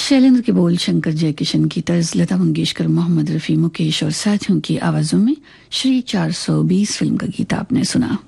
शैलेंद्र के बोल शंकर जयकिशन की तर्ज, लता मंगेशकर, मोहम्मद रफी, मुकेश और साथियों की आवाजों में श्री 420 फिल्म का गीत आपने सुना।